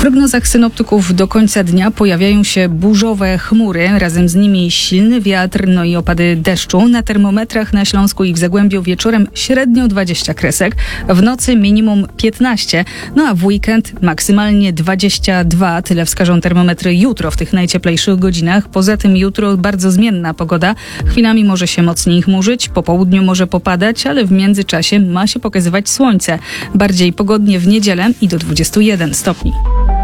prognozach synoptyków do końca dnia pojawiają się burzowe chmury, razem z nimi silny wiatr, no i opady deszczu. Na termometrach na Śląsku i w Zagłębiu wieczorem średnio 20 kresek, w nocy minimum 15, no a w weekend maksymalnie 22, tyle wskażą termometry jutro w tych najcieplejszych godzinach. Poza tym jutro bardzo zmienna pogoda, chwilami może się mocniej chmurzyć, po południu może popadać, ale w międzyczasie ma się pokazywać słońce. Bardziej pogodnie w niedzielę i do 21 stopni.